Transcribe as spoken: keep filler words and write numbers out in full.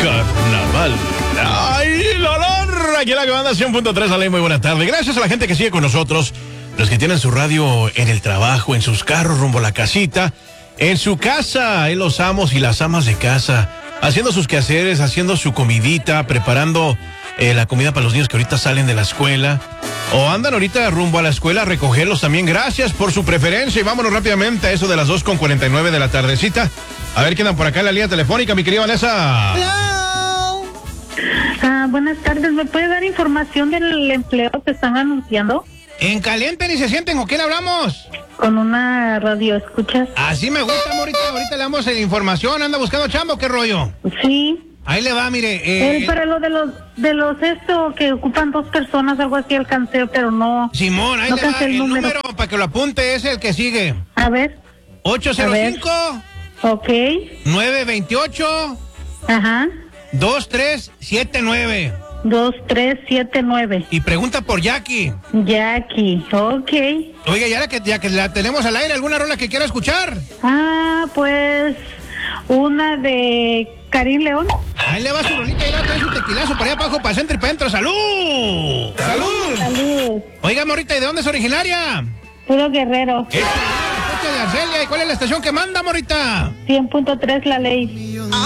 Carnaval. ¡Ay, el olor! Aquí en la que manda cien punto tres, Ale, muy buena tarde. Gracias a la gente que sigue con nosotros, los que tienen su radio en el trabajo, en sus carros, rumbo a la casita, en su casa, ahí los amos y las amas de casa, haciendo sus quehaceres, haciendo su comidita, preparando eh, la comida para los niños que ahorita salen de la escuela, o andan ahorita rumbo a la escuela a recogerlos también. Gracias por su preferencia y vámonos rápidamente a eso de las dos con cuarenta y nueve de la tardecita. A ver quién anda por acá en la línea telefónica, mi querida Vanessa. Hello. Ah, buenas tardes, ¿me puede dar información del empleo que están anunciando? En caliente ni se sienten, ¿con quién hablamos? Con una radio, ¿escuchas? Así me gusta, ahorita, ahorita le damos la información. ¿Anda buscando chamba, qué rollo? Sí. Ahí le va, mire. Eh, El, para lo de los, de los esto, que ocupan dos personas, algo así alcancé, pero no. Simón, ahí no le va. el El número. número para que lo apunte es el que sigue. A ver. ocho cero cinco. Ok. nueve dos ocho. Ajá. dos tres siete nueve. dos tres siete nueve. Y pregunta por Jackie. Jackie, ok. Oiga, ya que, ya que la tenemos al aire, ¿alguna rola que quiera escuchar? Ah, pues una de Karim León. Ahí le va su rolita y le trae su tequilazo para allá abajo, para el centro y para adentro. ¡Salud! ¡Salud! Salud. Oiga, morrita, ¿y de dónde es originaria? Puro Guerrero. ¿Qué? De Arcelia. ¿Y cuál es la estación que manda, morrita? cien punto tres La Ley.